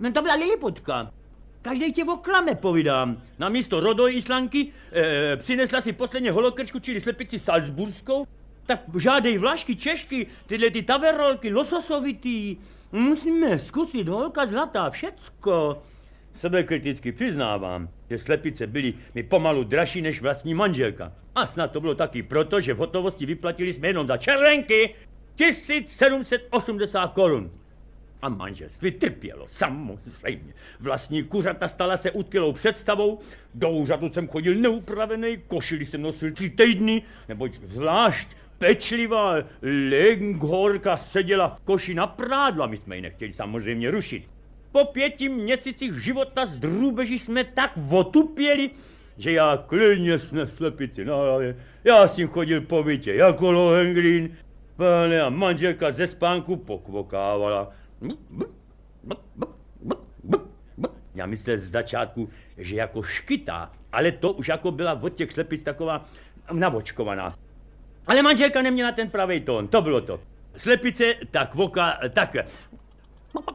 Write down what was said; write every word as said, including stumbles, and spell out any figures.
No to byla Liliputka. Každej tě oklame, povídám. Na místo rodoj Islanky e, přinesla si posledně holokrčku, čili slepici salzburskou. Tak žádej vlašky, češky, tyhle ty taverolky, lososovitý. Musíme zkusit, holka zlatá, všecko. Sebekriticky přiznávám, že slepice byly mi pomalu dražší než vlastní manželka. A snad to bylo taky proto, že v hotovosti vyplatili jsme jenom za červenky tisíc sedm set osmdesát korun. A manželství trpělo, samozřejmě. Vlastní kuřata stala se utkylou představou, do úřadu jsem chodil neupravený, košili jsem nosil tři týdny, neboť zvlášť pečlivá Lenghorka seděla v koši na prádlo a my jsme ji nechtěli samozřejmě rušit. Po pěti měsících života z drůbeží jsme tak otupěli, že já klidně snes slepici na hlavě. Já s tím chodil po bytě jako Lohengrin, pane, a manželka ze spánku pokvokávala. Já myslel z začátku, že jako škytá, ale to už jako byla od těch slepic taková navočkovaná. Ale manželka neměla ten pravej tón, to bylo to. Slepice, tak voka, tak